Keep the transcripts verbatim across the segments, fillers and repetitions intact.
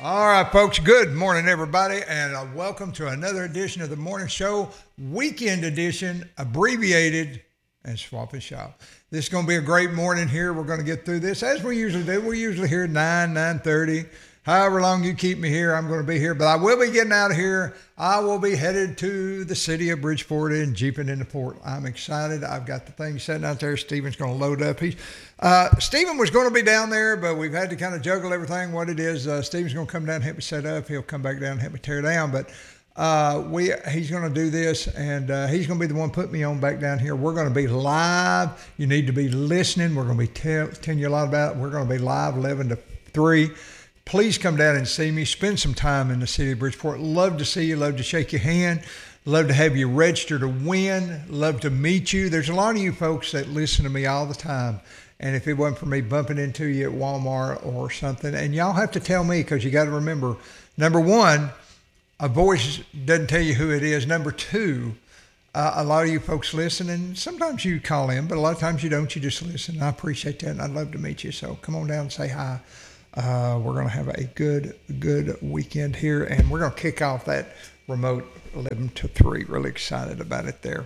All right, folks. Good morning, everybody, and uh, welcome to another edition of the Morning Show, weekend edition, abbreviated, and Swap and Shop. This is going to be a great morning here. We're going to get through this as we usually do. We're usually here at nine, nine thirty. However long you keep me here, I'm going to be here. But I will be getting out of here. I will be headed to the city of Bridgeport and jeeping into port. I'm excited. I've got the thing sitting out there. Stephen's going to load up. He's, uh, Stephen was going to be down there, but we've had to kind of juggle everything. What it is, uh, Stephen's going to come down and help me set up. He'll come back down and help me tear down. But uh, we he's going to do this, and uh, he's going to be the one putting me on back down here. We're going to be live. You need to be listening. We're going to be tell, telling you a lot about it. We're going to be live eleven to three. Please come down and see me. Spend some time in the city of Bridgeport. Love to see you. Love to shake your hand. Love to have you register to win. Love to meet you. There's a lot of you folks that listen to me all the time. And if it wasn't for me bumping into you at Walmart or something, and y'all have to tell me, because you got to remember, number one, a voice doesn't tell you who it is. Number two, uh, a lot of you folks listen, and sometimes you call in, but a lot of times you don't. You just listen. I appreciate that, and I'd love to meet you. So come on down and say hi. Uh, we're going to have a good, good weekend here, and we're going to kick off that remote eleven to three. Really excited about it there.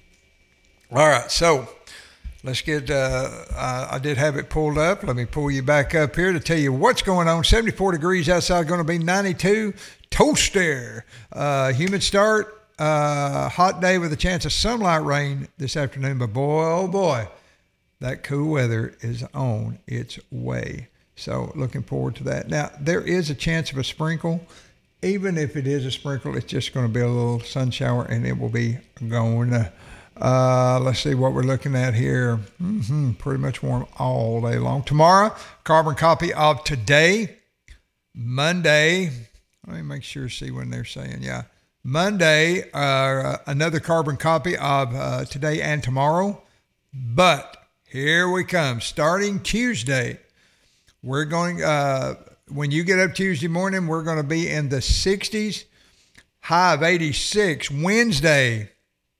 All right, so let's get, uh, I, I did have it pulled up. Let me pull you back up here to tell you what's going on. seventy-four degrees outside, going to be ninety-two. Toaster. Uh, humid start, uh, hot day with a chance of sunlight rain this afternoon, but boy, oh boy, that cool weather is on its way. So looking forward to that. Now, there is a chance of a sprinkle. Even if it is a sprinkle, it's just going to be a little sun shower, and it will be gone. Uh, let's see what we're looking at here. Mm-hmm, pretty much warm all day long. Tomorrow, carbon copy of today, Monday. Let me make sure, see when they're saying, yeah. Monday, uh, another carbon copy of uh, today and tomorrow. But here we come. Starting Tuesday, we're going, uh, when you get up Tuesday morning, we're going to be in the sixties, high of eighty-six. Wednesday,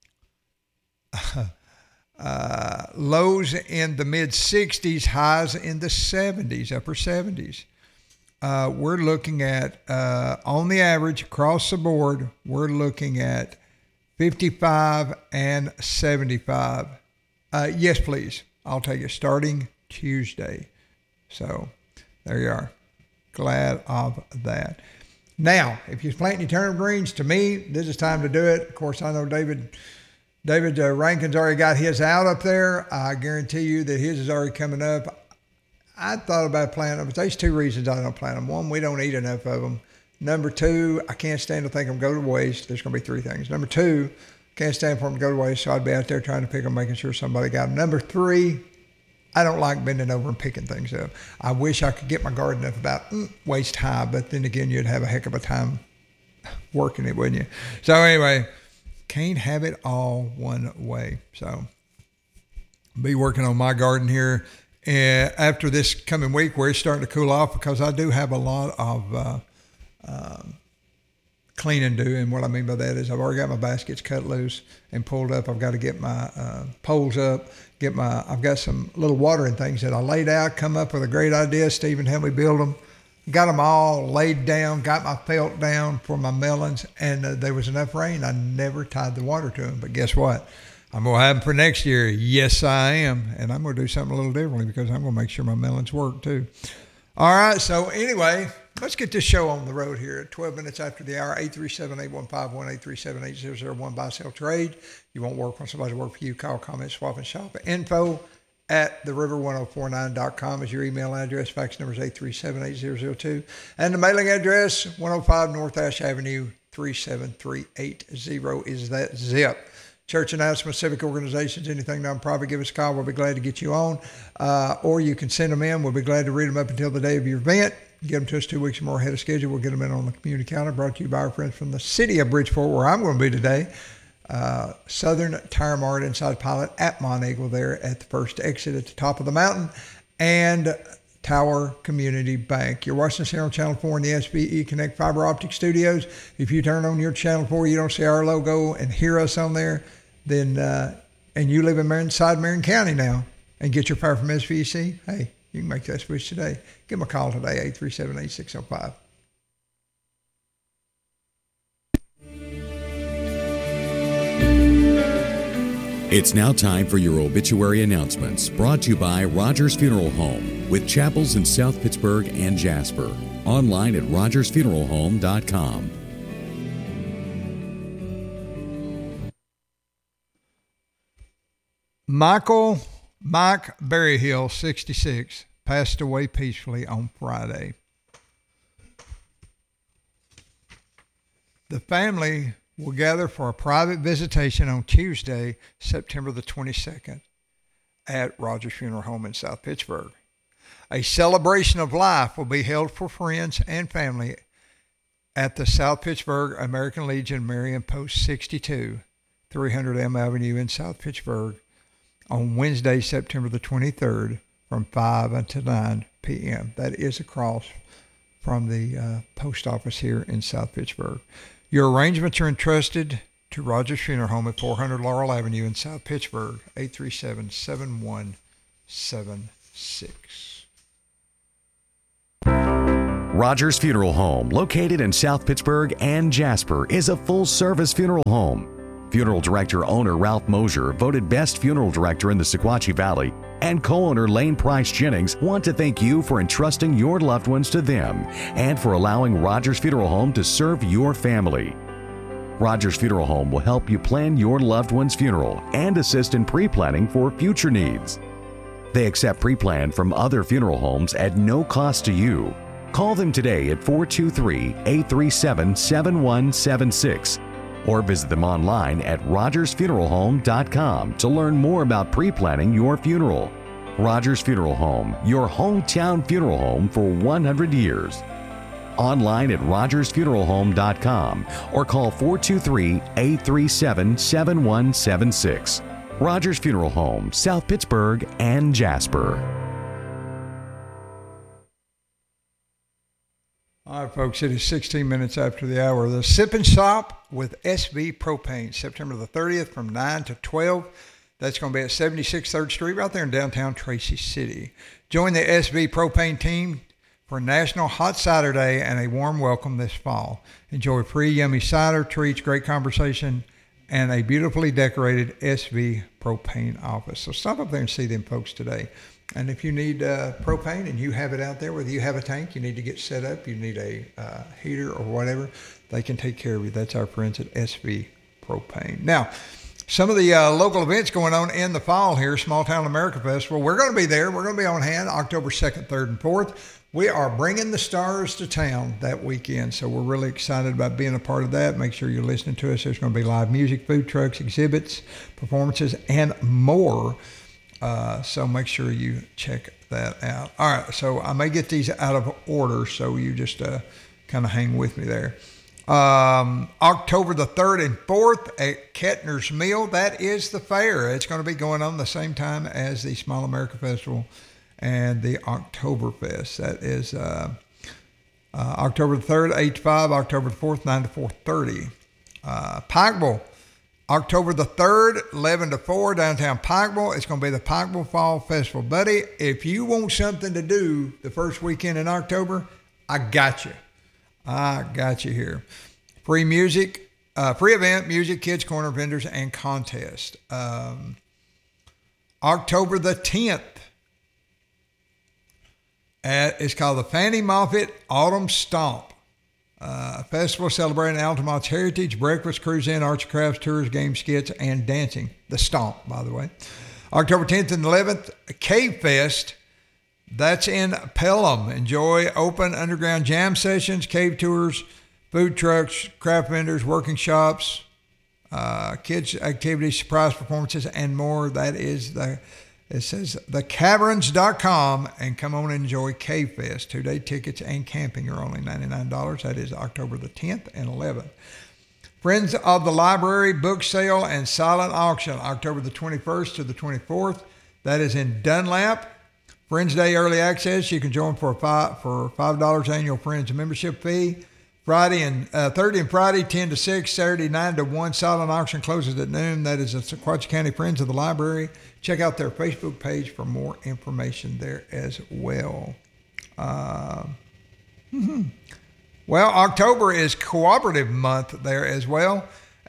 uh, lows in the mid sixties, highs in the seventies, upper seventies. Uh, we're looking at, uh, on the average, across the board, we're looking at fifty-five and seventy-five. Uh, yes, please. I'll take it starting Tuesday. So there you are. Glad of that. Now, if you're planting your turnip greens, to me, this is time to do it. Of course, I know David David uh, Rankin's already got his out up there. I guarantee you that his is already coming up. I thought about planting them, but there's two reasons I don't plant them. One, we don't eat enough of them. Number two, I can't stand to think them go to waste. There's going to be three things. Number two, can't stand for them to go to waste, so I'd be out there trying to pick them, making sure somebody got them. Number three, I don't like bending over and picking things up. I wish I could get my garden up about mm, waist high, but then again, you'd have a heck of a time working it, wouldn't you? So anyway, can't have it all one way. So be working on my garden here uh, after this coming week where it's starting to cool off, because I do have a lot of uh, uh, cleaning to do. And what I mean by that is I've already got my baskets cut loose and pulled up. I've got to get my uh, poles up. Get my, I've got some little watering things that I laid out, come up with a great idea. Stephen helped me build them. Got them all laid down, got my felt down for my melons, and uh, there was enough rain. I never tied the water to them. But guess what? I'm going to have them for next year. Yes, I am. And I'm going to do something a little differently, because I'm going to make sure my melons work too. All right. So anyway, let's get this show on the road here at twelve minutes after the hour. eight three seven, eight one five one, eight three seven, eight zero zero one. Buy, sell, trade. You won't work when somebody work for you. Call, comment, swap, and shop. Info at the river ten forty-nine dot com is your email address. Fax number is eight three seven, eight zero zero two. And the mailing address, one oh five North Ash Avenue, three seven three eight zero is that zip. Church announcements, civic organizations, anything nonprofit, give us a call. We'll be glad to get you on. Uh, or you can send them in. We'll be glad to read them up until the day of your event. Get them to us two weeks or more ahead of schedule. We'll get them in on the community calendar. Brought to you by our friends from the city of Bridgeport, where I'm going to be today. Uh, Southern Tire Mart inside Pilot at Monteagle there at the first exit at the top of the mountain. And Tower Community Bank. You're watching us here on Channel four in the S B E Connect Fiber Optic Studios. If you turn on your Channel four, you don't see our logo and hear us on there, then uh, and you live in Marion, inside Marion County now and get your power from S V E C, hey, you can make that switch today. Give them a call today, eight three seven, eight six zero five. It's now time for your obituary announcements, brought to you by Rogers Funeral Home, with chapels in South Pittsburgh and Jasper. Online at rogers funeral home dot com. Michael Mike Berryhill, sixty-six, passed away peacefully on Friday. The family will gather for a private visitation on Tuesday, September the twenty-second, at Rogers Funeral Home in South Pittsburgh. A celebration of life will be held for friends and family at the South Pittsburgh American Legion Marion Post sixty-two, three hundred Elm Avenue in South Pittsburgh, on Wednesday, September the twenty-third, from five until nine p.m. That is across from the uh, post office here in South Pittsburgh. Your arrangements are entrusted to Rogers Funeral Home at four hundred Laurel Avenue in South Pittsburgh, eight three seven, seven one seven six. Rogers Funeral Home, located in South Pittsburgh and Jasper, is a full-service funeral home. Funeral director owner Ralph Mosier, voted best funeral director in the Sequatchie Valley, and co-owner Lane Price Jennings want to thank you for entrusting your loved ones to them and for allowing Rogers Funeral Home to serve your family. Rogers Funeral Home will help you plan your loved one's funeral and assist in pre-planning for future needs. They accept pre-plan from other funeral homes at no cost to you. Call them today at four two three, eight three seven, seven one seven six or visit them online at rogers funeral home dot com to learn more about pre-planning your funeral. Rogers Funeral Home, your hometown funeral home for one hundred years. Online at rogers funeral home dot com or call four two three, eight three seven, seven one seven six. Rogers Funeral Home, South Pittsburgh and Jasper. All right, folks, it is sixteen minutes after the hour. The Sip and Shop with S V Propane, September the thirtieth from nine to twelve. That's going to be at seventy-six third Street right there in downtown Tracy City. Join the S V Propane team for National Hot Cider Day and a warm welcome this fall. Enjoy free yummy cider, treats, great conversation, and a beautifully decorated S V Propane office. So stop up there and see them folks today. And if you need uh, propane and you have it out there, whether you have a tank, you need to get set up, you need a uh, heater or whatever, they can take care of you. That's our friends at S V Propane. Now, some of the uh, local events going on in the fall here, Small Town America Festival, we're going to be there. We're going to be on hand October second, third, and fourth. We are bringing the stars to town that weekend, so we're really excited about being a part of that. Make sure you're listening to us. There's going to be live music, food trucks, exhibits, performances, and more. Uh, so make sure you check that out. All right, so I may get these out of order, so you just uh, kind of hang with me there. Um, October the third and fourth at Kettner's Mill, that is the fair. It's going to be going on the same time as the Small America Festival and the Oktoberfest. That is uh, uh, October the third, eight to five, October the fourth, nine to four thirty. Uh, Pikeville, October the third, eleven to four, downtown Pikeville. It's going to be the Pikeville Fall Festival. Buddy, if you want something to do the first weekend in October, I got you. I got you here. Free music, uh, free event, music, kids, corner vendors, and contest. Um, October the tenth, at, it's called the Fannie Moffett Autumn Stomp. Uh, a festival celebrating Altamont's heritage, breakfast, cruise in, arts and crafts, tours, games, skits, and dancing. The Stomp, by the way. October tenth and eleventh, Cave Fest. That's in Pelham. Enjoy open underground jam sessions, cave tours, food trucks, craft vendors, working shops, uh, kids activities, surprise performances, and more. That is the, it says the caverns dot com, and come on and enjoy Cave Fest. Two-day tickets and camping are only ninety-nine dollars. That is October the tenth and eleventh. Friends of the Library book sale and silent auction, October the twenty-first to the twenty-fourth. That is in Dunlap. Friends Day early access. You can join for a five for five dollars annual Friends membership fee. Friday and uh, Thursday and Friday ten to six. Saturday nine to one. Silent auction closes at noon. That is the Sequatchie County Friends of the Library. Check out their Facebook page for more information there as well. Uh, mm-hmm. Well, October is cooperative month there as well.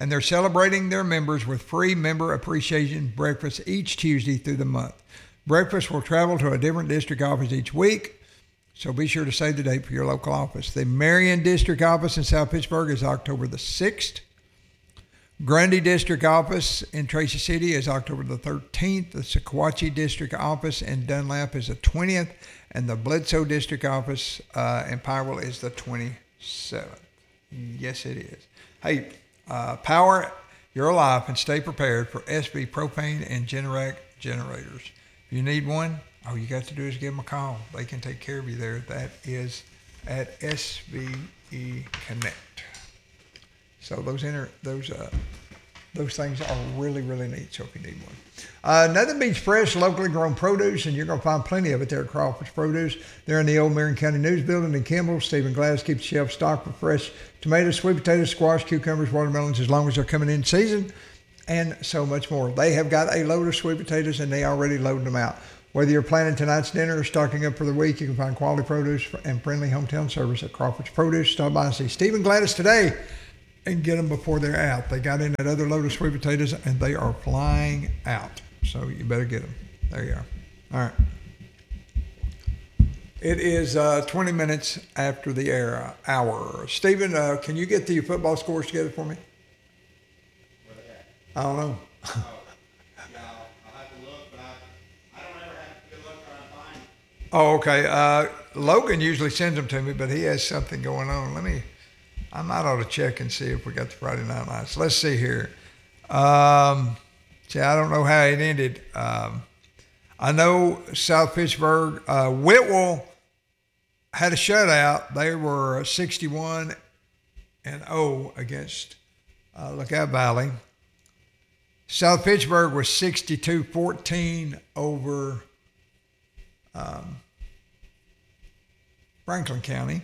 and they're celebrating their members with free member appreciation breakfast each Tuesday through the month. Breakfast will travel to a different district office each week, so be sure to save the date for your local office. The Marion District Office in South Pittsburgh is October the sixth. Grundy District Office in Tracy City is October the thirteenth. The Sequatchie District Office in Dunlap is the twentieth. And the Bledsoe District Office uh, in Powell is the twenty-seventh. Yes, it is. Hey, uh, power your life and stay prepared for S B propane and Generac generators. If you need one, all you got to do is give them a call. They can take care of you there. That is at S B E Connect. So those inter, those uh, those things are really, really neat. So if you need one. Uh, nothing beats fresh, locally grown produce, and you're going to find plenty of it there at Crawford's Produce. They're in the old Marion County News Building in Kimball. Stephen Glass keeps the shelf stocked with fresh tomatoes, sweet potatoes, squash, cucumbers, watermelons, as long as they're coming in season, and so much more. They have got a load of sweet potatoes, and they already loaded them out. Whether you're planning tonight's dinner or stocking up for the week, you can find quality produce and friendly hometown service at Crawford's Produce. Stop by and see Stephen Gladys today and get them before they're out. They got in that other load of sweet potatoes, and they are flying out. So you better get them. There you are. All right. It is uh, twenty minutes after the air, hour. Stephen, uh, can you get the football scores together for me? Where they at? I don't know. Oh, yeah, I'll, I'll have to look, but I, I don't ever have to good luck trying to find them. Oh, okay. Uh, Logan usually sends them to me, but he has something going on. Let me, I might ought to check and see if we got the Friday Night Lights. Let's see here. Um, see, I don't know how it ended. Um, I know South Pittsburgh, uh, Whitwell had a shutout. They were sixty-one and oh against uh, Lookout Valley. South Pittsburgh was sixty-two fourteen over um, Franklin County.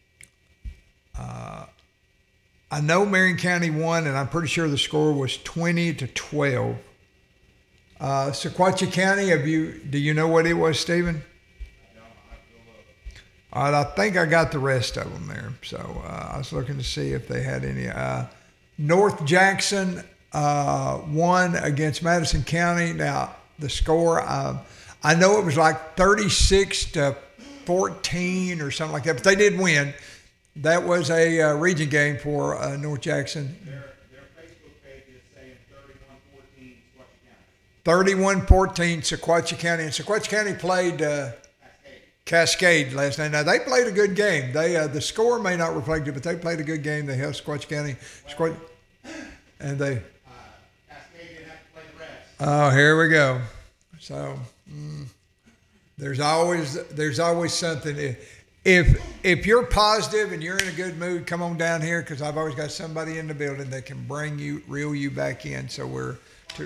Uh, I know Marion County won, and I'm pretty sure the score was twenty to twelve. Uh, Sequatchie County, have you? Do you know what it was, Stephen? I don't. I have to go look. All right, I think I got the rest of them there. So uh, I was looking to see if they had any. Uh, North Jackson uh, won against Madison County. Now the score, uh, I know it was like thirty-six to fourteen or something like that, but they did win. That was a uh, region game for uh, North Jackson. Their, their Facebook page is saying thirty-one fourteen Sequatchie County. thirty-one fourteen Sequatchie County. And Sequatchie County played uh, Cascade. Cascade last night. Now, they played a good game. They uh, the score may not reflect it, but they played a good game. They held Sequatchie County. Sequatchie, and they... Uh, Cascade didn't have to play the rest. Oh, here we go. So mm, there's always there's always something. If if you're positive and you're in a good mood, come on down here, because I've always got somebody in the building that can bring you, reel you back in. So we're to,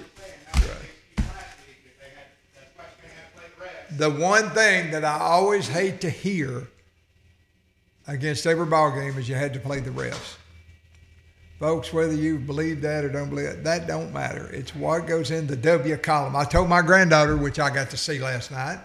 the one thing that I always hate to hear against every ball game is you had to play the refs. Folks, whether you believe that or don't believe it, that don't matter. It's what goes in the W column. I told my granddaughter, which I got to see last night,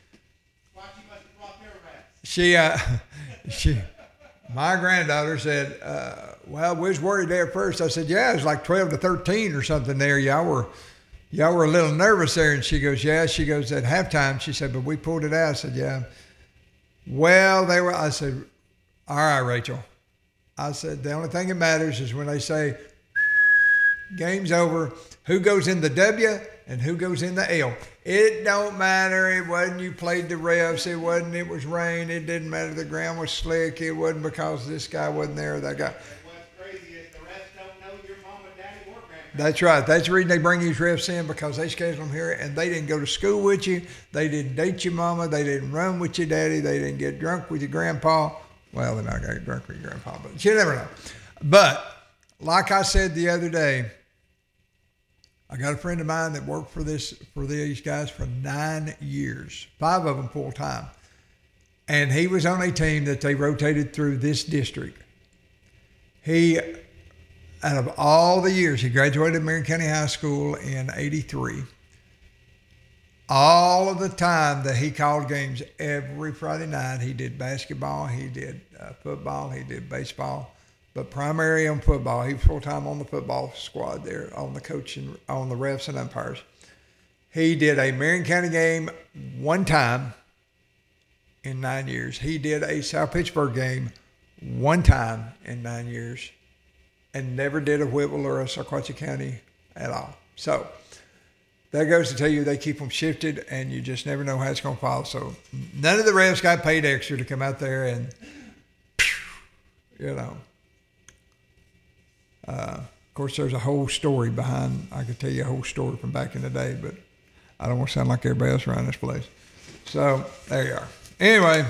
She, uh, she, my granddaughter said, uh, well, we was worried there at first. I said, yeah, it was like twelve to thirteen or something there. Y'all were, y'all were a little nervous there. And she goes, yeah. She goes, at halftime, she said, but we pulled it out. I said, yeah. Well, they were, I said, all right, Rachel. I said, the only thing that matters is when they say, game's over, who goes in the W and who goes in the L. It don't matter. It wasn't you played the refs. It wasn't it was rain. It didn't matter. The ground was slick. It wasn't because this guy wasn't there or that guy. What's crazy is the refs don't know your mom and daddy or grandparents. That's right. That's the reason they bring these refs in, because they schedule them here, and they didn't go to school with you. They didn't date your mama. They didn't run with your daddy. They didn't get drunk with your grandpa. Well, they're not going to get drunk with your grandpa, but you never know. But like I said the other day, I got a friend of mine that worked for this for these guys for nine years, five of them full time, and he was on a team that they rotated through this district. He, out of all the years, he graduated Marion County High School in eighty-three. All of the time that he called games every Friday night, he did basketball, he did uh, football, he did baseball. but primary on football. He was full time on the football squad there, on the coaching, on the refs and umpires. He did a Marion County game one time in nine years. He did a South Pittsburg game one time in nine years, and never did a Whitwell or a Sequatchie County at all. So that goes to tell you they keep them shifted, and you just never know how it's going to fall. So none of the refs got paid extra to come out there and, you know. Uh, of course, there's a whole story behind. I could tell you a whole story from back in the day, but I don't want to sound like everybody else around this place. So there you are. Anyway,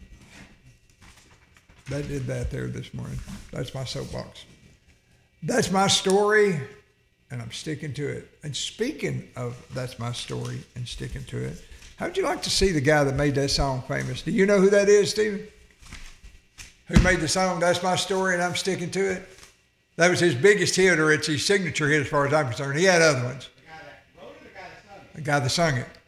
that did that there this morning. That's my soapbox. That's my story, and I'm sticking to it. And speaking of that's my story and sticking to it, how'd you like to see the guy that made that song famous? Do you know who that is, Stephen? Who made the song That's My Story and I'm Sticking to It? That was his biggest hit, or it's his signature hit as far as I'm concerned. He had other ones. The guy that wrote it or the guy that sung it? The guy that sung it.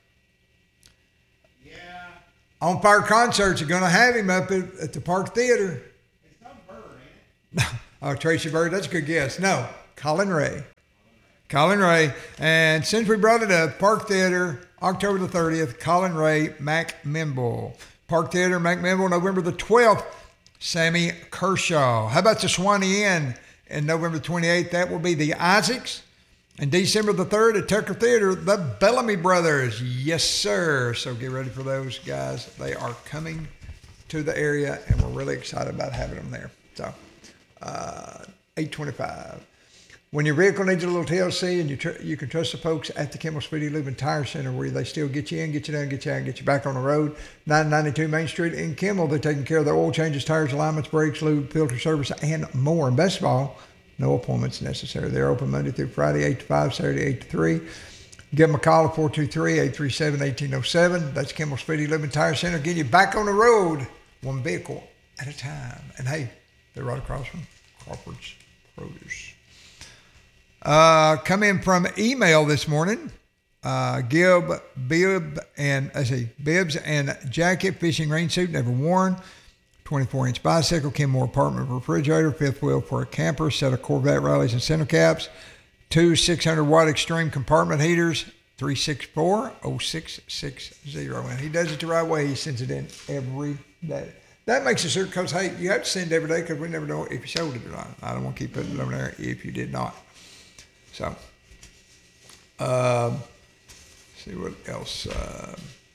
Yeah. On Fire Concerts are going to have him up at, at the Park Theater. It's some bird, ain't it? Oh, Tracy Bird, that's a good guess. No, Colin Ray. Colin Ray. And since we brought it up, Park Theater, October the thirtieth, Colin Ray, Mac Mimble. Park Theater, Mac Mimble, November the twelfth, Sammy Kershaw. How about the Swanee Inn? And November twenty-eighth, that will be the Isaacs. And December the third at Tucker Theater, the Bellamy Brothers. Yes, sir. So get ready for those guys. They are coming to the area, and we're really excited about having them there. So, uh, eight twenty-five. When your vehicle needs a little T L C, and you tr- you can trust the folks at the Kimmel Speedy Lubin Tire Center, where they still get you in, get you down, get you out, and get you back on the road. nine ninety-two Main Street in Kimmel. They're taking care of their oil changes, tires, alignments, brakes, lube, filter service, and more. And best of all, no appointments necessary. They're open Monday through Friday, eight to five, Saturday, eight to three. Give them a call at four two three, eight three seven, one eight zero seven. That's Kimmel Speedy Lubin Tire Center. Getting you back on the road, one vehicle at a time. And hey, they're right across from Crawford's Produce. Uh, come in from email this morning. Uh, Gib, Bib, and I see Bibs and jacket, fishing rain suit, never worn. twenty-four inch bicycle, Kenmore apartment refrigerator, fifth wheel for a camper, set of Corvette rallies and center caps, two six hundred watt extreme compartment heaters, three six four, oh six six zero. And he does it the right way. He sends it in every day. That makes it certain, because, hey, you have to send every day, because we never know if you sold it or not. I don't want to keep putting it on there if you did not. So, uh, see what else. Uh,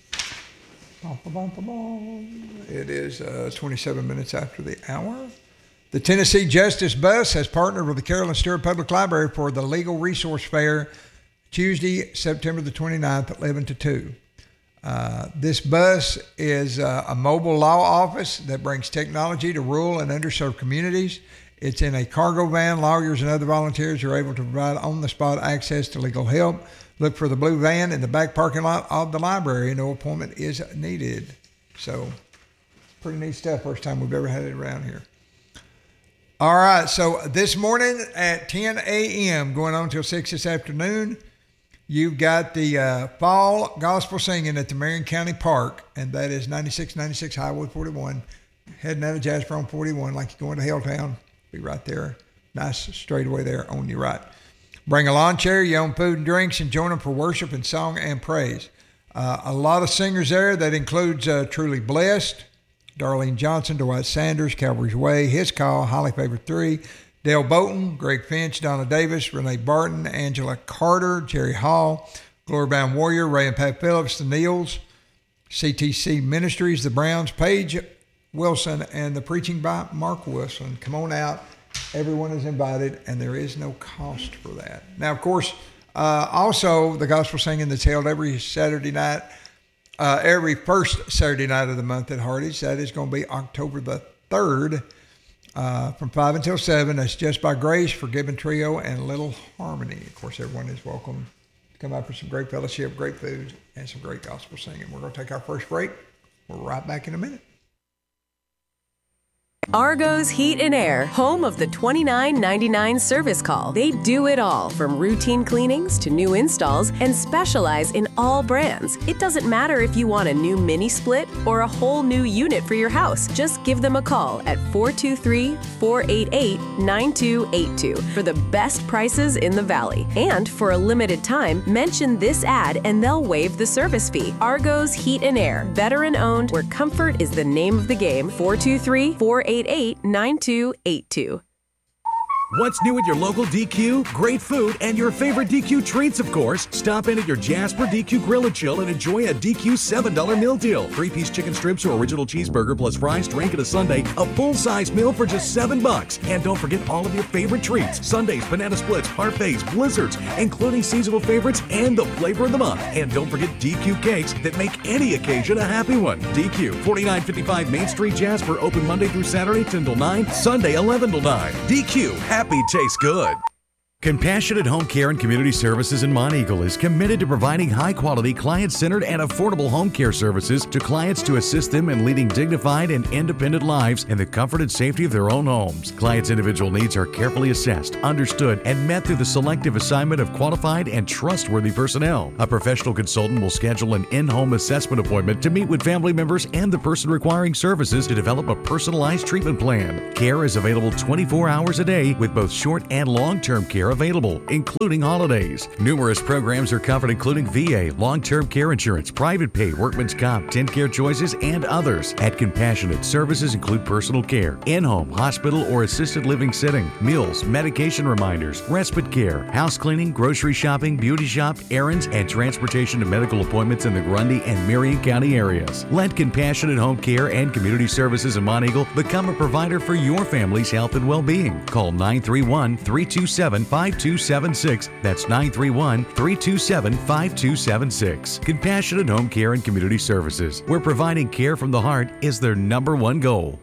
it is uh, twenty-seven minutes after the hour. The Tennessee Justice Bus has partnered with the Carolyn Stewart Public Library for the Legal Resource Fair, Tuesday, September the twenty-ninth, eleven to two. Uh, this bus is uh, a mobile law office that brings technology to rural and underserved communities. It's in a cargo van. Lawyers and other volunteers are able to provide on-the-spot access to legal help. Look for the blue van in the back parking lot of the library. No appointment is needed. So, pretty neat stuff. First time we've ever had it around here. All right, so this morning at ten a.m., going on till six this afternoon, you've got the uh, fall gospel singing at the Marion County Park, and that is ninety-six ninety-six Highway forty-one. Heading out of Jasper on forty-one like you're going to Helltown. Be right there. Nice straightaway there on your right. Bring a lawn chair, your own food and drinks, and join them for worship and song and praise. Uh, a lot of singers there. That includes uh, Truly Blessed, Darlene Johnson, Dwight Sanders, Calvary's Way, His Call, Highly Favored Three, Dale Bolton, Greg Finch, Donna Davis, Renee Barton, Angela Carter, Jerry Hall, Glory Bound Warrior, Ray and Pat Phillips, the Neals, C T C Ministries, the Browns, Paige Wilson, and the preaching by Mark Wilson. Come on out. Everyone is invited, and there is no cost for that. Now, of course, uh, also the gospel singing that's held every Saturday night, uh, every first Saturday night of the month at Hardee's. That is going to be October the third uh, from five until seven. That's Just by Grace, Forgiven Trio, and Little Harmony. Of course, everyone is welcome to come out for some great fellowship, great food, and some great gospel singing. We're going to take our first break. We're right back in a minute. Argos Heat and Air, home of the twenty-nine ninety-nine service call. They do it all, from routine cleanings to new installs, and specialize in all brands. It doesn't matter if you want a new mini split or a whole new unit for your house. Just give them a call at four two three, four eight eight, nine two eight two for the best prices in the Valley. And for a limited time, mention this ad and they'll waive the service fee. Argos Heat and Air, veteran owned, where comfort is the name of the game. four two three, four eight eight, nine two eight two. What's new at your local D Q? Great food and your favorite D Q treats, of course. Stop in at your Jasper D Q Grill and Chill and enjoy a D Q seven dollar meal deal. Three-piece chicken strips or original cheeseburger plus fries, drink, and a sundae. A full-size meal for just seven bucks. And don't forget all of your favorite treats. Sundaes, banana splits, parfaits, blizzards, including seasonal favorites and the flavor of the month. And don't forget D Q cakes that make any occasion a happy one. D Q, forty-nine fifty-five Main Street, Jasper. Open Monday through Saturday, ten till nine. Sunday, eleven till nine. D Q, happy tastes good. Compassionate Home Care and Community Services in Monteagle is committed to providing high-quality, client-centered, and affordable home care services to clients to assist them in leading dignified and independent lives in the comfort and safety of their own homes. Clients' individual needs are carefully assessed, understood, and met through the selective assignment of qualified and trustworthy personnel. A professional consultant will schedule an in-home assessment appointment to meet with family members and the person requiring services to develop a personalized treatment plan. Care is available twenty-four hours a day with both short and long-term care available, including holidays. Numerous programs are covered, including V A, long-term care insurance, private pay, workman's comp, TennCare Choices, and others. At Compassionate, services include personal care, in-home, hospital, or assisted living setting, meals, medication reminders, respite care, house cleaning, grocery shopping, beauty shop, errands, and transportation to medical appointments in the Grundy and Marion County areas. Let Compassionate Home Care and Community Services in Monteagle become a provider for your family's health and well-being. Call nine three one, three two seven, five two seven six. That's nine three one, three two seven, five two seven six. Compassionate Home Care and Community Services, where providing care from the heart is their number one goal.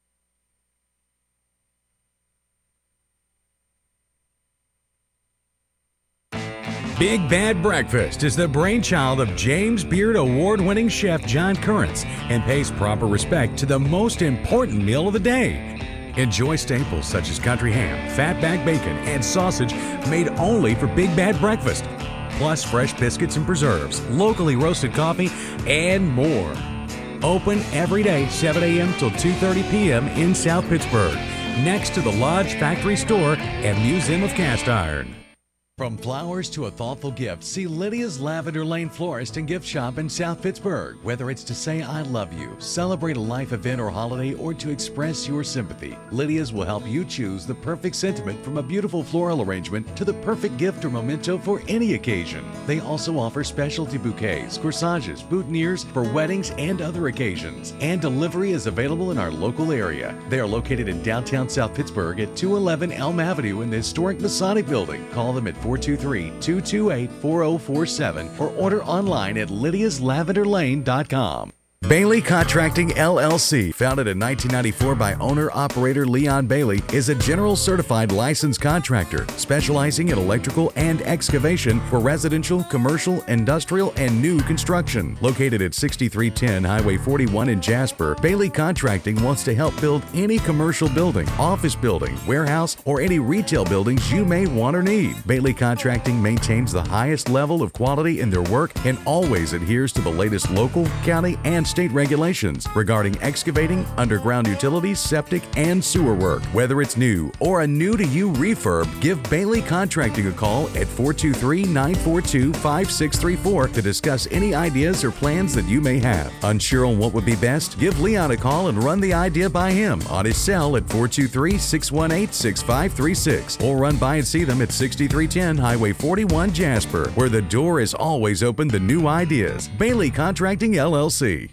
Big Bad Breakfast is the brainchild of James Beard Award-winning chef John Currents and pays proper respect to the most important meal of the day. Enjoy staples such as country ham, fatback bacon, and sausage made only for Big Bad Breakfast, plus fresh biscuits and preserves, locally roasted coffee, and more. Open every day, seven a.m. till two thirty p.m. in South Pittsburgh, next to the Lodge Factory Store and Museum of Cast Iron. From flowers to a thoughtful gift, see Lydia's Lavender Lane Florist and Gift Shop in South Pittsburgh. Whether it's to say I love you, celebrate a life event or holiday, or to express your sympathy, Lydia's will help you choose the perfect sentiment, from a beautiful floral arrangement to the perfect gift or memento for any occasion. They also offer specialty bouquets, corsages, boutonnieres for weddings and other occasions. And delivery is available in our local area. They are located in downtown South Pittsburgh at two eleven Elm Avenue in the historic Masonic Building. Call them at four two three, two two eight, four zero four seven or order online at lydias lavender lane dot com. Bailey Contracting L L C, founded in nineteen ninety-four by owner-operator Leon Bailey, is a general certified licensed contractor specializing in electrical and excavation for residential, commercial, industrial, and new construction. Located at sixty-three ten Highway forty-one in Jasper, Bailey Contracting wants to help build any commercial building, office building, warehouse, or any retail buildings you may want or need. Bailey Contracting maintains the highest level of quality in their work and always adheres to the latest local, county, and state regulations regarding excavating, underground utilities, septic, and sewer work. Whether it's new or a new-to-you refurb, give Bailey Contracting a call at four two three, nine four two, five six three four to discuss any ideas or plans that you may have. Unsure on what would be best? Give Leon a call and run the idea by him on his cell at four two three, six one eight, six five three six, or run by and see them at sixty-three ten Highway forty-one, Jasper, where the door is always open to new ideas. Bailey Contracting L L C.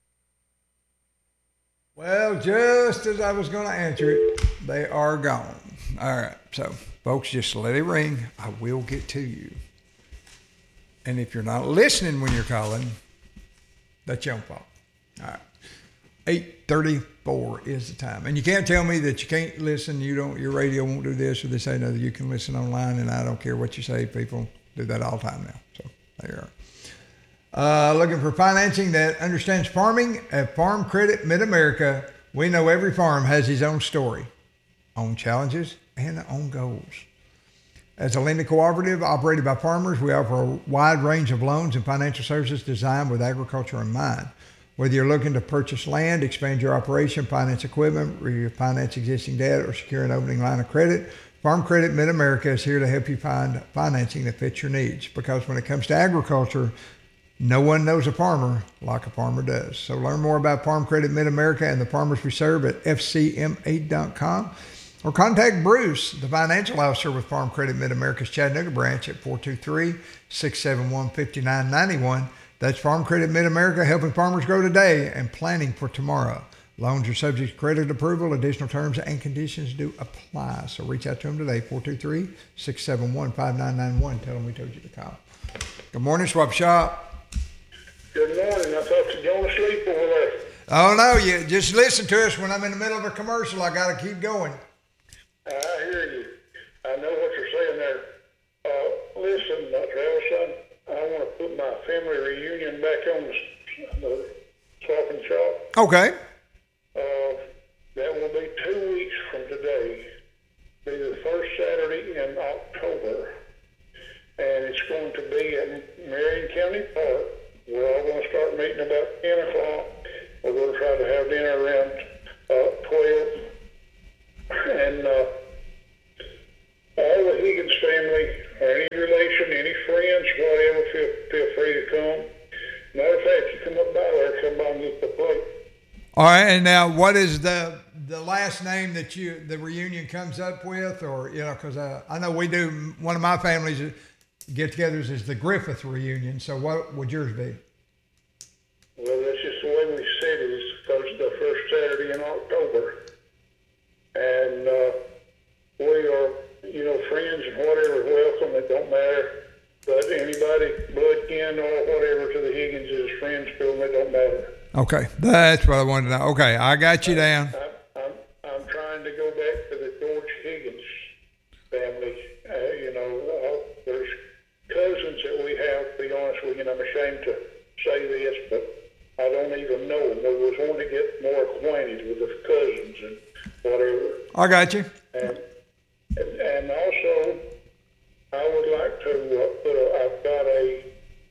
Well, just as I was going to answer it, they are gone. All right, so folks, just let it ring. I will get to you. And if you're not listening when you're calling, that's your fault. All right, eight thirty-four is the time. And you can't tell me that you can't listen, you don't, your radio won't do this or this, ain't other. You can listen online, and I don't care what you say. People do that all the time now. So there you are. Uh, looking for financing that understands farming? At Farm Credit Mid-America, We know every farm has its own story, own challenges, and own goals. As a lending cooperative operated by farmers, we offer a wide range of loans and financial services designed with agriculture in mind. Whether you're looking to purchase land, expand your operation, finance equipment, refinance existing debt, or secure an opening line of credit, Farm Credit Mid-America is here to help you find financing that fits your needs. Because when it comes to agriculture, no one knows a farmer like a farmer does. So learn more about Farm Credit Mid-America and the farmers we serve at F C M A dot com. Or contact Bruce, the financial officer with Farm Credit Mid-America's Chattanooga branch at four two three, six seven one, five nine nine one. That's Farm Credit Mid-America, helping farmers grow today and planning for tomorrow. Loans are subject to credit approval. Additional terms and conditions do apply. So reach out to them today, four two three, six seven one, five nine nine one. Tell them we told you to call. Good morning, Swap Shop. Good morning. I thought you were going to sleep over there. Oh, no, you just listen to us when I'm in the middle of a commercial. I got to keep going. I hear you. I know what you're saying there. Uh, listen, uh, Travis, son, I want to put my family reunion back on the, the Swap and Shop. Okay. Uh, that will be two weeks from today. Be the first Saturday in October. And it's going to be at Marion County Park. We're all going to start meeting about ten o'clock. We're going to try to have dinner around uh, twelve. And uh, all the Higgins family, or any relation, any friends, whatever, feel, feel free to come. Matter of fact, you come up by there, come by and get the plate. All right, and now what is the the last name that you the reunion comes up with, or you know, because uh, I know we do one of my families get-togethers is the Griffith reunion. So what would yours be? Well, that's just the way we said it. It's because it's the first Saturday in October. And uh, we are, you know, friends and whatever, welcome. It don't matter. But anybody, blood kin or whatever, to the Higgins is friends to them. It don't matter. Okay, that's what I wanted to know. Okay, I got you down. I, I'm, I'm trying to go back to the George Higgins family. Uh, you know, uh, there's cousins that we have, to be honest with you, and I'm ashamed to say this, but I don't even know them. We was wanting to get more acquainted with the cousins and whatever. I got you. And and, and also, I would like to uh, put a, I've got a,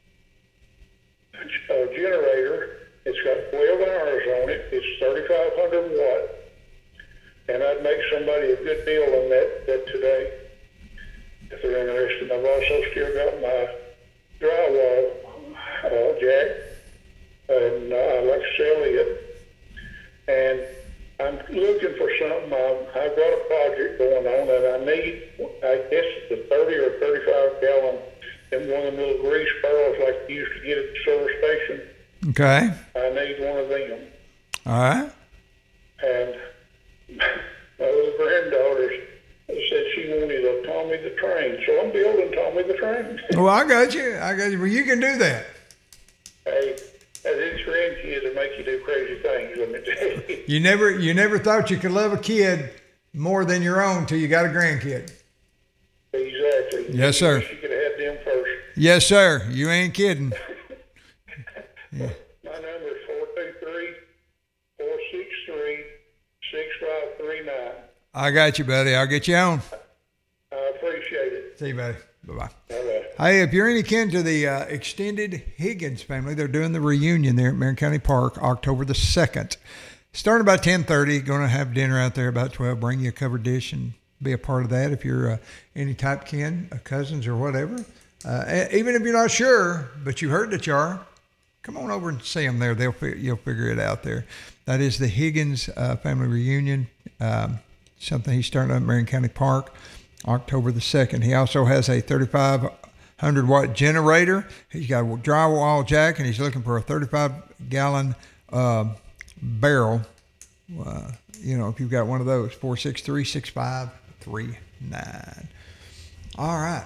a generator. It's got twelve hours on it. It's thirty-five hundred watt. And I'd make somebody a good deal on that, that today, if they're interested. I've also still got my drywall uh, jack, and uh, I like to sell it. And I'm looking for something. Um, I've got a project going on, and I need, I guess it's a thirty or thirty-five gallon in one of the little grease barrels like you used to get at the service station. Okay. I need one of them. All right. And my little granddaughter said she wanted a Tommy the Train, so I'm building Tommy the Train. Well, I got you. I got you. Well, you can do that. Hey, as these grandkids will make you do crazy things, let me tell you. You never, you never thought you could love a kid more than your own till you got a grandkid. Exactly. Yes, sir. You could have had them first. Yes, sir. You ain't kidding. Yeah. My number is four two three, four six three, six five three nine. I got you, buddy. I'll get you on. I appreciate it. See you, buddy. Bye-bye. Bye-bye. Hey, if you're any kin to the uh, extended Higgins family, they're doing the reunion there at Marion County Park, October the second. Starting about ten thirty, going to have dinner out there about twelve. Bring you a covered dish and be a part of that if you're uh, any type kin, uh, cousins or whatever. Uh, even if you're not sure, but you heard that you are, come on over and see them there. They'll You'll figure it out there. That is the Higgins uh, family reunion, um, something he's starting up at Marion County Park, October the second. He also has a thirty-five hundred watt generator. He's got a drywall jack, and he's looking for a thirty-five gallon uh, barrel. Uh, you know, if you've got one of those, four six three, six five three nine. All right.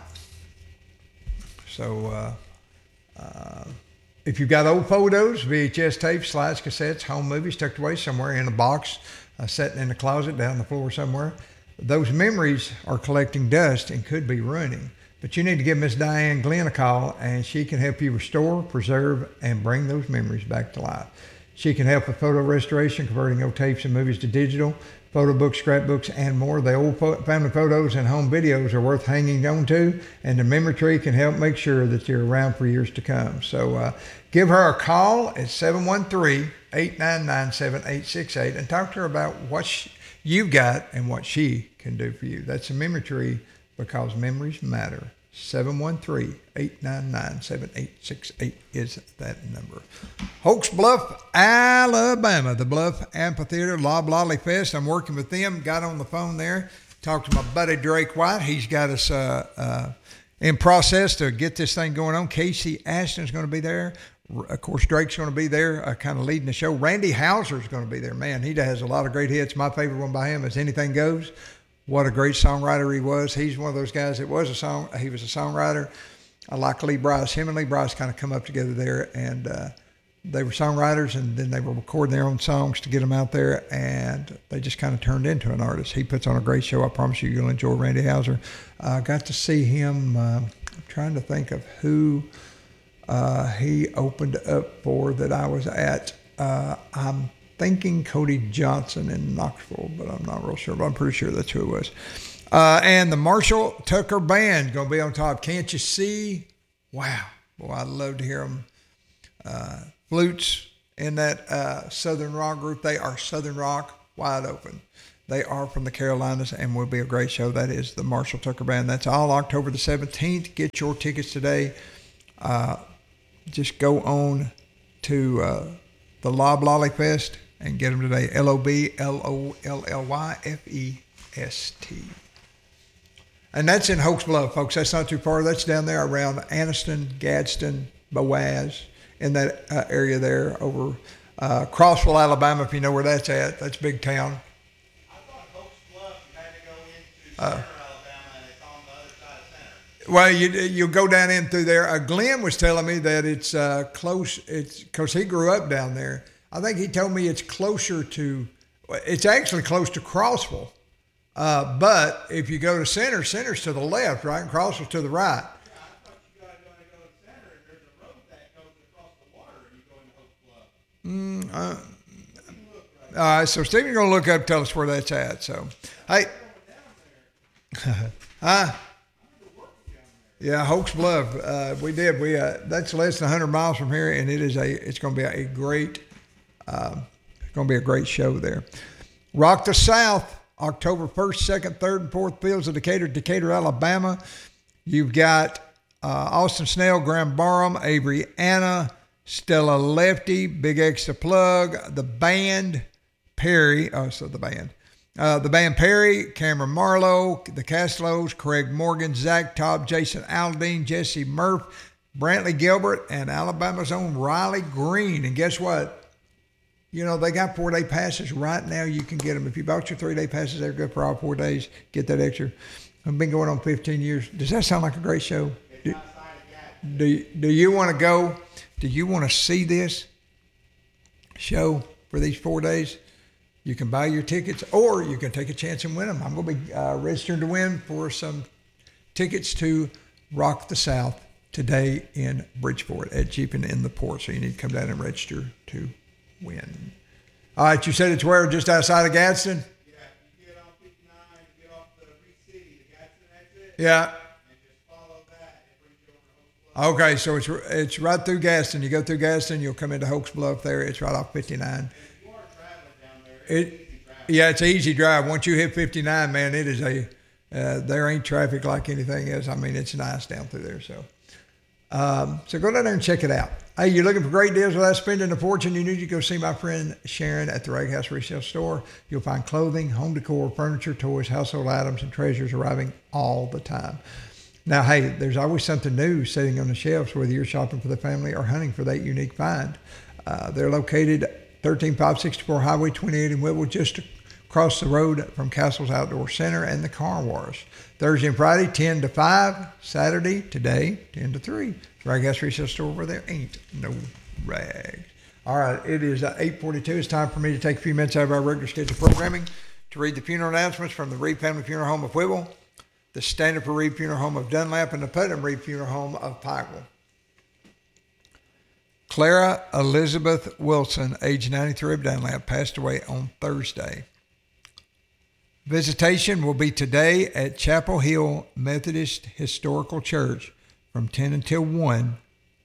So, uh, uh, if you've got old photos, V H S tapes, slides, cassettes, home movies tucked away somewhere in a box, uh, sitting in the closet, down the floor somewhere, those memories are collecting dust and could be ruining. But you need to give Miss Diane Glenn a call, and she can help you restore, preserve, and bring those memories back to life. She can help with photo restoration, converting old tapes and movies to digital, photo books, scrapbooks, and more. The old fo- family photos and home videos are worth hanging on to, and the memory tree can help make sure that you're around for years to come. So uh, give her a call at seven one three, eight nine nine, seven eight six eight and talk to her about what she, you've got and what she can do for you. That's a memory tree, because memories matter. seven one three, eight nine nine, seven eight six eight is that number. Hoax Bluff, Alabama, the Bluff Amphitheater, Lob Lolly Fest. I'm working with them. Got on the phone there. Talked to my buddy Drake White. He's got us uh, uh, in process to get this thing going on. Casey Ashton's going to be there. Of course, Drake's going to be there, uh, kind of leading the show. Randy Houser's going to be there. Man, he has a lot of great hits. My favorite one by him is Anything Goes. What a great songwriter he was. He's one of those guys that was a song. He was a songwriter. I like Lee Bryce. Him and Lee Bryce kind of come up together there, and uh, they were songwriters, and then they were recording their own songs to get them out there, and they just kind of turned into an artist. He puts on a great show. I promise you, you'll enjoy Randy Houser. I uh, got to see him. Uh, I'm trying to think of who uh, he opened up for that I was at. Uh, I'm thinking Cody Johnson in Knoxville, but I'm not real sure, but I'm pretty sure that's who it was. Uh, and the Marshall Tucker Band going to be on top. Can't You See? Wow. Boy, I'd love to hear them. Uh, flutes in that uh, Southern Rock group. They are Southern Rock wide open. They are from the Carolinas and will be a great show. That is the Marshall Tucker Band. That's all October the seventeenth. Get your tickets today. Uh, just go on to uh, the Lob Lolly Fest and get them today. L O B L O L L Y F E S T. And that's in Hoax Bluff, folks. That's not too far. That's down there around Anniston, Gadsden, Boaz, in that uh, area there over uh, Crossville, Alabama, if you know where that's at. That's a big town. I thought Hoax Bluff, you had to go into Center, Uh, Alabama, and it's on the other side of Center. Well, you you go down in through there. Uh, Glenn was telling me that it's uh, close. It's because he grew up down there. I think he told me it's closer to. It's actually close to Crossville. Uh, but if you go to Center, Center's to the left, right, and Crossville's to the right. I thought you guys going to go to Center, and there's a road that goes across the water, and you go into Hoax Bluff. Mm, uh, all right, so Stephen's going to look up, tell us where that's at. So, hey, huh? Yeah, Hoax Bluff. Uh, we did. We uh, that's less than one hundred miles from here, and it is a. It's going to be a, a great. Um, it's going to be a great show there. Rock the South. October first, second, third, and fourth, Fields of Decatur, Decatur, Alabama. You've got uh, Austin Snell, Graham Barham, Avery Anna, Stella Lefty, Big Extra Plug, the band, Perry, oh, so the band. Uh, the band Perry, Cameron Marlowe, the Castlos, Craig Morgan, Zach Todd, Jason Aldean, Jesse Murph, Brantley Gilbert, and Alabama's own Riley Green. And guess what? You know, they got four-day passes right now. You can get them. If you bought your three-day passes, they're good for all four days. Get that extra. I've been going on fifteen years. Does that sound like a great show? Do, do, do you want to go? Do you want to see this show for these four days? You can buy your tickets, or you can take a chance and win them. I'm going to be uh, registering to win for some tickets to Rock the South today in Bridgeport at Jeeping in the Port. So you need to come down and register to win. All right, you said it's where? Just outside of Gadsden? Yeah, you get on fifty-nine, you get off the Reed City, the Gadsden exit, Yeah. and just follow that. It brings you over to Hoax Bluff. Okay, so it's it's right through Gadsden. You go through Gadsden, you'll come into Hoax Bluff there. It's right off fifty-nine. If you are traveling down there, it's It, easy travel. yeah, it's an easy drive. Once you hit fifty-nine, man, it is a, uh, there ain't traffic like anything else. I mean, it's nice down through there. So, um, so go down there and check it out. Hey, you're looking for great deals without spending a fortune? You need to go see my friend Sharon at the Rag House Resale Store. You'll find clothing, home decor, furniture, toys, household items, and treasures arriving all the time. Now, hey, there's always something new sitting on the shelves, whether you're shopping for the family or hunting for that unique find. Uh, they're located thirteen five sixty-four Highway twenty-eight in Whitwell, just across the road from Castle's Outdoor Center and the Car Wash. Thursday and Friday, ten to five. Saturday, today, ten to three. Rag House Resale Store where there ain't no rags. All right, it is uh, eight forty-two. It's time for me to take a few minutes out of our regular scheduled programming to read the funeral announcements from the Reed Family Funeral Home of Whitwell, the Standard for Reed Funeral Home of Dunlap, and the Putnam Reed Funeral Home of Pikeville. Clara Elizabeth Wilson, age ninety-three, of Dunlap, passed away on Thursday. Visitation will be today at Chapel Hill Methodist Historical Church from ten until one.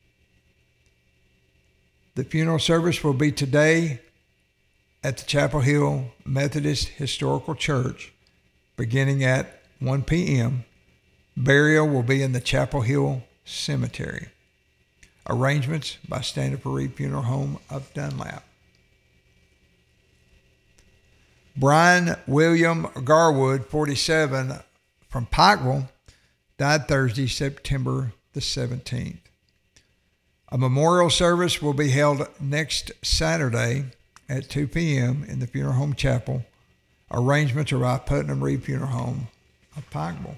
The funeral service will be today at the Chapel Hill Methodist Historical Church beginning at one p.m. Burial will be in the Chapel Hill Cemetery. Arrangements by Stand-Up for Reed Funeral Home of Dunlap. Brian William Garwood, forty-seven, from Pikeville, died Thursday, September the seventeenth. A memorial service will be held next Saturday at two p.m. in the Funeral Home Chapel. Arrangements are by Putnam Reed Funeral Home of Pikeville.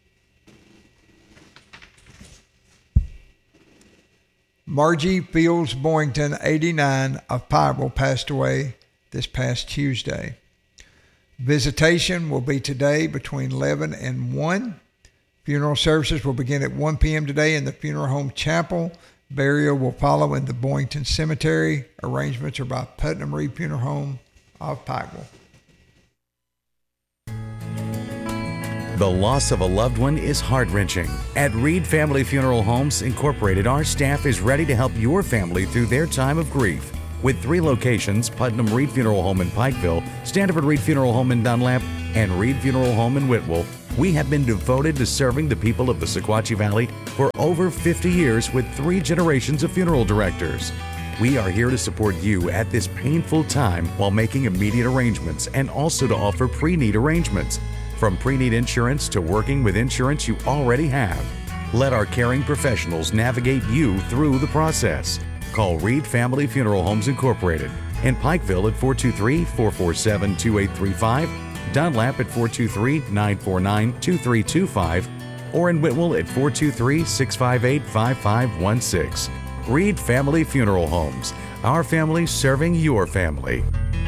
Margie Fields Boynton, eighty-nine, of Pikeville, passed away this past Tuesday. Visitation will be today between eleven and one. Funeral services will begin at one p.m. today in the Funeral Home Chapel. Burial will follow in the Boynton Cemetery. Arrangements are by Putnam Reed Funeral Home of Pikeville. The loss of a loved one is heart-wrenching. At Reed Family Funeral Homes Incorporated, our staff is ready to help your family through their time of grief. With three locations, Putnam Reed Funeral Home in Pikeville, Standiford Reed Funeral Home in Dunlap, and Reed Funeral Home in Whitwell, we have been devoted to serving the people of the Sequatchie Valley for over fifty years with three generations of funeral directors. We are here to support you at this painful time while making immediate arrangements and also to offer pre-need arrangements. From pre-need insurance to working with insurance you already have. Let our caring professionals navigate you through the process. Call Reed Family Funeral Homes Incorporated in Pikeville at four two three, four four seven, two eight three five, Dunlap at four two three, nine four nine, two three two five, or in Whitwell at four two three, six five eight, five five one six. Reed Family Funeral Homes. Our family serving your family.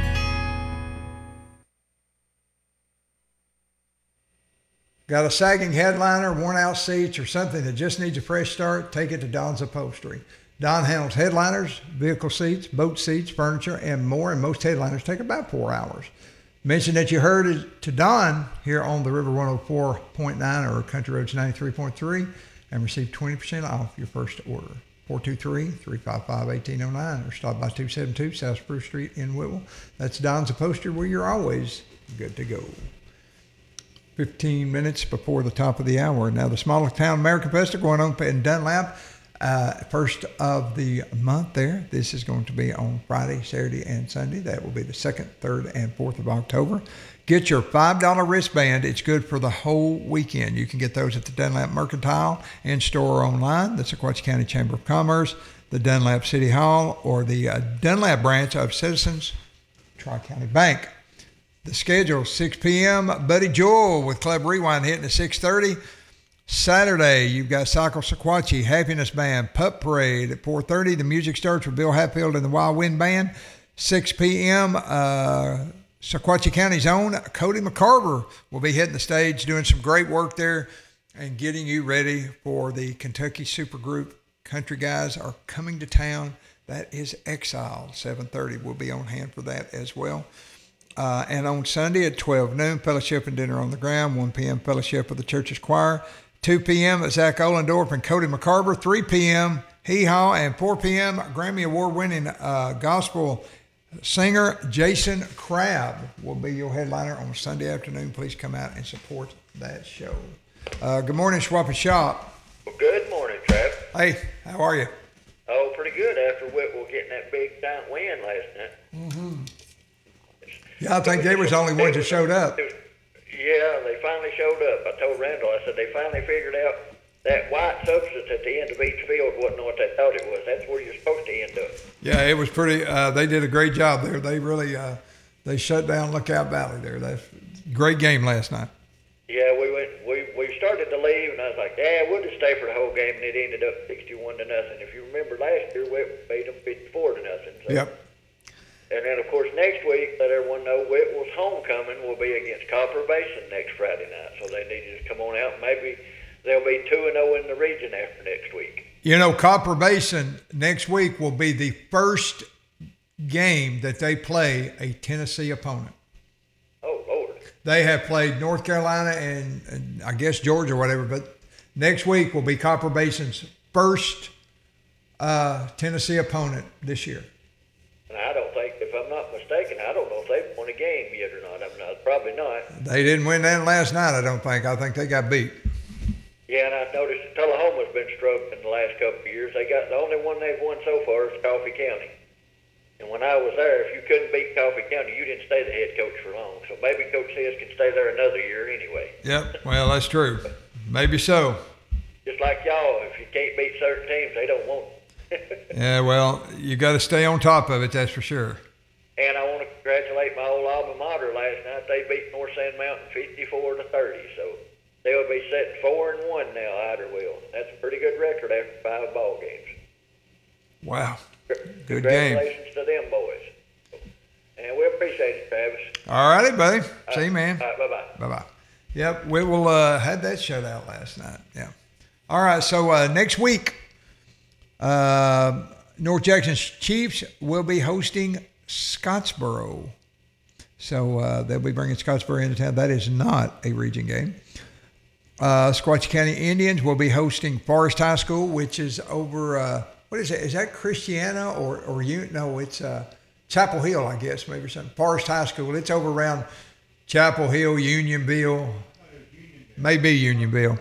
Got a sagging headliner, worn out seats, or something that just needs a fresh start? Take it to Don's Upholstery. Don handles headliners, vehicle seats, boat seats, furniture, and more, and most headliners take about four hours. Mention that you heard it to Don here on the River one oh four point nine or Country Roads ninety-three point three and receive twenty percent off your first order. four two three, three five five, one eight zero nine or stop by two seventy-two South Spruce Street in Whitwell. That's Don's Upholstery, where you're always good to go. fifteen minutes before the top of the hour. Now, the Small Town American Festival going on in Dunlap, uh, first of the month there. This is going to be on Friday, Saturday, and Sunday. That will be the second, third, and fourth of October. Get your five dollar wristband. It's good for the whole weekend. You can get those at the Dunlap Mercantile in store or online, the Sequatchie County Chamber of Commerce, the Dunlap City Hall, or the uh, Dunlap branch of Citizens Tri-County Bank. The schedule, six p.m., Buddy Joel with Club Rewind hitting at six thirty. Saturday, you've got Cycle Sequatchie, Happiness Band, Pup Parade at four thirty. The music starts with Bill Hatfield and the Wild Wind Band. six p.m., uh, Sequatchie County's own Cody McCarver will be hitting the stage, doing some great work there and getting you ready for the Kentucky Supergroup. Country Guys are coming to town. That is Exile. seven thirty will be on hand for that as well. Uh, and on Sunday at twelve noon, fellowship and dinner on the ground. one p.m. fellowship with the church's choir. two p.m. at Zach Ollendorf and Cody McCarver. three p.m. Hee Haw, and four p.m. Grammy Award-winning uh, gospel singer Jason Crabb will be your headliner on Sunday afternoon. Please come out and support that show. Uh, good morning, Swap and Shop. Well, good morning, Trav. Hey, how are you? Oh, pretty good after Whitwell getting that big giant win last night. Mm-hmm. Yeah, I think they was the only ones that showed up. Yeah, they finally showed up. I told Randall, I said, they finally figured out that white substance at the end of each field wasn't what they thought it was. That's where you're supposed to end up. Yeah, it was pretty, uh, they did a great job there. They really, uh, they shut down Lookout Valley there. That's a great game last night. Yeah, we went, we, we started to leave, and I was like, yeah, we'll just stay for the whole game, and it ended up sixty-one to nothing. If you remember last year, we beat them fifty-four to nothing. So. Yep. And then, of course, next week, let everyone know Whitwell's homecoming will be against Copper Basin next Friday night. So they need to come on out. Maybe they'll be two and oh in the region after next week. You know, Copper Basin next week will be the first game that they play a Tennessee opponent. Oh, Lord. They have played North Carolina and, and I guess Georgia or whatever, but next week will be Copper Basin's first uh, Tennessee opponent this year. And I don't think, if I'm not mistaken, I don't know if they've won a game yet or not. I'm not, probably not. They didn't win that last night, I don't think. I think they got beat. Yeah, and I've noticed that Tullahoma's been struggling the last couple of years. They got the only one they've won so far is Coffee County. And when I was there, if you couldn't beat Coffee County, you didn't stay the head coach for long. So maybe Coach Sis can stay there another year anyway. Yep, well, that's true. Maybe so. Just like y'all, if you can't beat certain teams, they don't want it. Yeah, well, you got to stay on top of it, that's for sure. And I want to congratulate my old alma mater last night. They beat North Sand Mountain fifty-four to thirty. So they'll be sitting four and one now, Iderville. That's a pretty good record after five ball games. Wow. Good game. Congratulations to them boys. And we appreciate it, Travis. All righty, buddy. See you, man. All right, bye-bye. Bye-bye. Yep, we will uh, had that shutout last night. Yeah. All right, so uh, next week, uh, North Jackson's Chiefs will be hosting Scottsboro. So uh, they'll be bringing Scottsboro into town. That is not a region game. Uh, Sequatchie County Indians will be hosting Forest High School, which is over, uh, what is it? Is that Christiana or, or you? No, it's uh, Chapel Hill, I guess, maybe something. Forest High School. It's over around Chapel Hill, Unionville, maybe Unionville.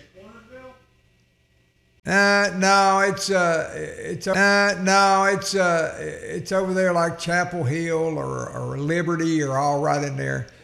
Uh, no, it's uh, it's uh, no, it's uh, it's over there like Chapel Hill or, or Liberty or all right in there.